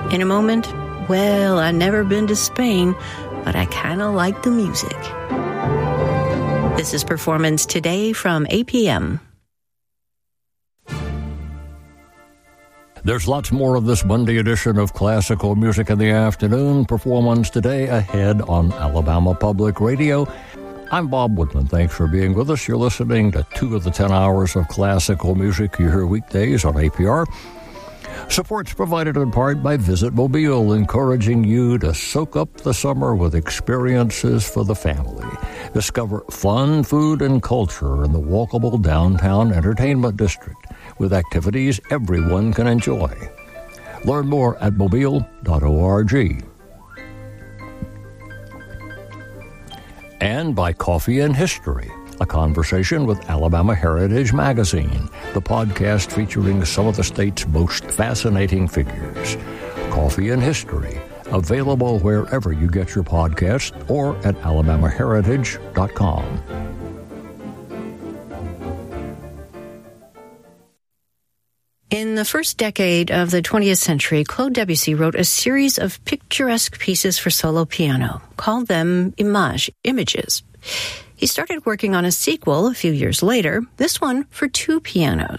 In a moment, well, I've never been to Spain, but I kind of like the music. This is Performance Today from APM. There's lots more of this Monday edition of Classical Music in the Afternoon. Performance Today ahead on Alabama Public Radio. I'm Bob Woodman. Thanks for being with us. You're listening to 2 of the 10 hours of classical music you hear weekdays on APR. Support's provided in part by Visit Mobile, encouraging you to soak up the summer with experiences for the family. Discover fun, food, and culture in the walkable downtown entertainment district with activities everyone can enjoy. Learn more at mobile.org. And by Coffee and History, a conversation with Alabama Heritage Magazine, the podcast featuring some of the state's most fascinating figures. Coffee and History, available wherever you get your podcasts or at alabamaheritage.com. In the first decade of the 20th century, Claude Debussy wrote a series of picturesque pieces for solo piano, called them images. He started working on a sequel a few years later, this one for 2 pianos.